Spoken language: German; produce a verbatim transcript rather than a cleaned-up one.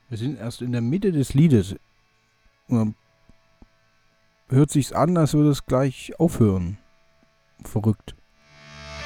Wir sind erst in der Mitte des Liedes. Und hört sich's an, als würde es gleich aufhören. Verrückt.